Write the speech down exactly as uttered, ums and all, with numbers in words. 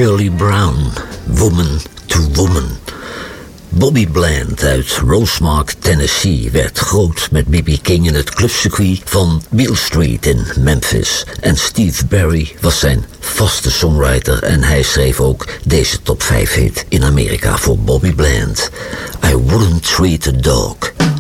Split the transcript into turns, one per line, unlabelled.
Shirley Brown, Woman to Woman. Bobby Bland uit Rosemark, Tennessee werd groot met B B King in het clubcircuit van Beale Street in Memphis. En Steve Barry was zijn vaste songwriter en hij schreef ook deze top vijf hit in Amerika voor Bobby Bland. I Wouldn't Treat a Dog.